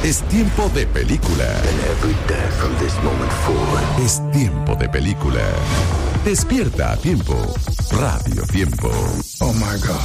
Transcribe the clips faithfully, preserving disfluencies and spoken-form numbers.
Es tiempo de película. And every day from this moment forward. Es tiempo de película. Despierta a tiempo. Radio Tiempo. Oh my God.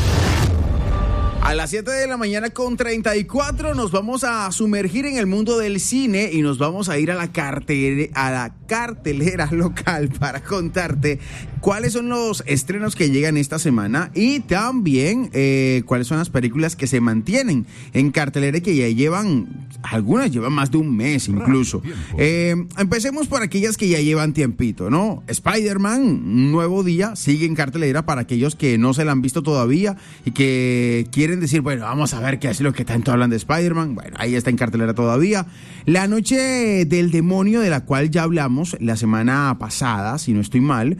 A las siete de la mañana con treinta y cuatro nos vamos a sumergir en el mundo del cine y nos vamos a ir a la, cartel, a la cartelera local para contarte cuáles son los estrenos que llegan esta semana y también eh, cuáles son las películas que se mantienen en cartelera y que ya llevan, algunas llevan más de un mes incluso. Eh, empecemos por aquellas que ya llevan tiempito, ¿no? Spider-Man, un nuevo día, sigue en cartelera para aquellos que no se la han visto todavía y que quieren decir, bueno, vamos a ver qué es lo que tanto hablan de Spider-Man. Bueno, ahí está en cartelera todavía. La Noche del Demonio, de la cual ya hablamos la semana pasada, si no estoy mal,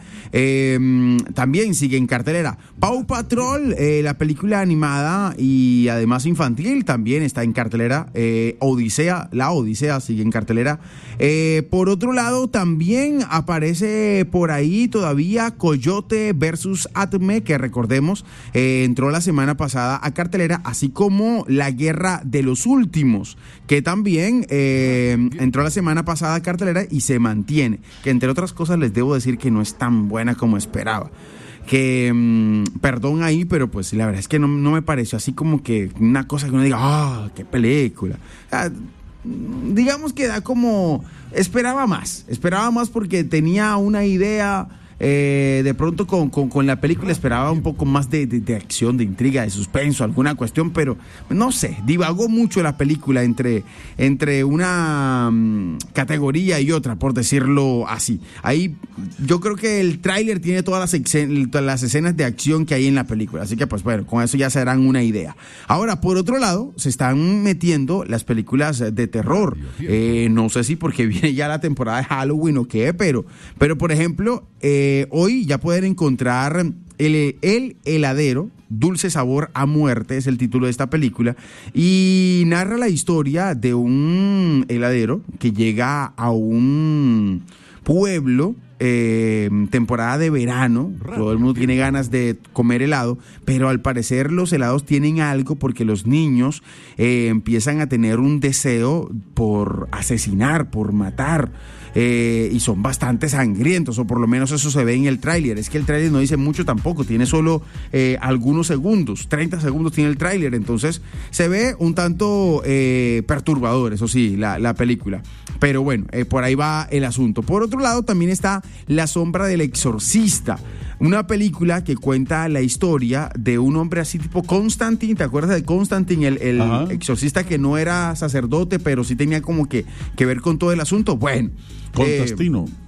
eh, también sigue en cartelera. Paw Patrol, eh, la película animada y además infantil, también está en cartelera. Eh, Odisea, la Odisea sigue en cartelera. Eh, por otro lado, también aparece por ahí todavía Coyote versus Atme, que recordemos, eh, entró la semana pasada a cartelera, así como La Guerra de los Últimos, que también eh, entró la semana pasada a cartelera y se mantiene, que entre otras cosas les debo decir que no es tan buena como esperaba. Que, mmm, perdón ahí, pero pues la verdad es que no, no me pareció así como que una cosa que uno diga, ¡ah, qué película! O sea, digamos que da como, esperaba más, esperaba más porque tenía una idea. Eh, de pronto con, con, con la película esperaba un poco más de, de, de acción, de intriga, de suspenso, alguna cuestión, pero no sé, divagó mucho la película entre, entre una um, categoría y otra, por decirlo así. Ahí yo creo que el tráiler tiene todas las, ex- todas las escenas de acción que hay en la película, así que pues bueno, con eso ya se darán una idea. Ahora, por otro lado, se están metiendo las películas de terror. Eh, no sé si porque viene ya la temporada de Halloween o qué, pero, pero por ejemplo, eh, Eh, hoy ya pueden encontrar el, el heladero, Dulce Sabor a Muerte, es el título de esta película, y narra la historia de un heladero que llega a un pueblo, eh, temporada de verano, todo el mundo tiene ganas de comer helado, pero al parecer los helados tienen algo porque los niños eh, empiezan a tener un deseo por asesinar, por matar. Eh, y son bastante sangrientos, o por lo menos eso se ve en el tráiler. Es que el tráiler no dice mucho tampoco, tiene solo eh, algunos segundos, treinta segundos tiene el tráiler, entonces se ve un tanto eh, perturbador, eso sí, la, la película. Pero bueno, eh, por ahí va el asunto. Por otro lado también está La Sombra del Exorcista, una película que cuenta la historia de un hombre así tipo Constantine. ¿Te acuerdas de Constantine, el, el exorcista que no era sacerdote, pero sí tenía como que, que ver con todo el asunto? Bueno, Constantino. Eh,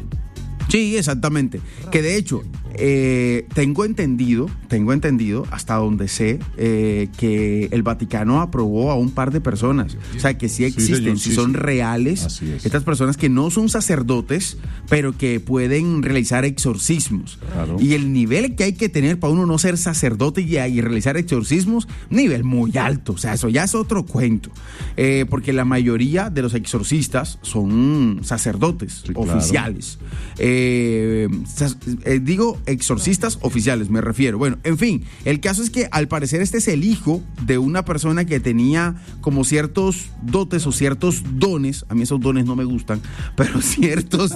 sí, exactamente. Que de hecho, eh, tengo entendido, tengo entendido, hasta donde sé, eh, que el Vaticano aprobó a un par de personas. O sea, que sí existen, sí, señor, sí, sí son sí. reales. Estas personas que no son sacerdotes, pero que pueden realizar exorcismos. Claro. Y el nivel que hay que tener para uno no ser sacerdote y, y realizar exorcismos, nivel muy alto. O sea, eso ya es otro cuento. Eh, porque la mayoría de los exorcistas son sacerdotes, sí, oficiales. Claro. Eh, eh, digo exorcistas oficiales, me refiero. Bueno, en fin, el caso es que al parecer este es el hijo de una persona que tenía como ciertos dotes o ciertos dones. A mí esos dones no me gustan, pero ciertos